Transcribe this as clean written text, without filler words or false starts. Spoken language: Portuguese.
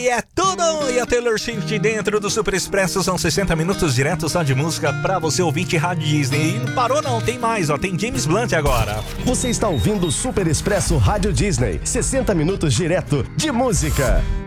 E é tudo! E a Taylor Swift dentro do Super Expresso são 60 minutos direto só de música pra você ouvinte Rádio Disney. E não parou não, tem mais, ó, tem James Blunt agora. Você está ouvindo o Super Expresso Rádio Disney, 60 minutos direto de música.